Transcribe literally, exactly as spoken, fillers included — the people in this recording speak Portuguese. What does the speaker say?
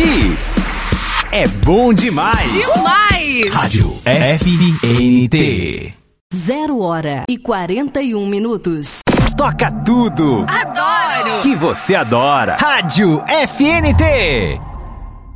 Aqui é bom demais. Demais! Rádio F N T. Zero hora e quarenta e um minutos. Toca tudo. Adoro! Que você adora. Rádio F N T.